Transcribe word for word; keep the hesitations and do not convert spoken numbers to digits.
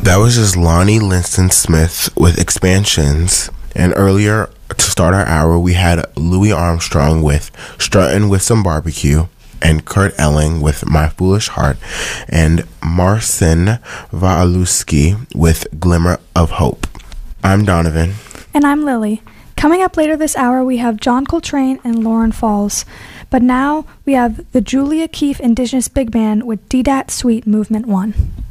That was just Lonnie Liston Smith with Expansions. And earlier, to start our hour, we had Louis Armstrong with Struttin' with Some Barbecue, and Kurt Elling with My Foolish Heart, and Marcin Wieluski with Glimmer of Hope. I'm Donovan. And I'm Lily. Coming up later this hour, we have John Coltrane and Lauren Falls. But now we have the Julia Keefe Indigenous Big Band with D D A T Suite Movement one.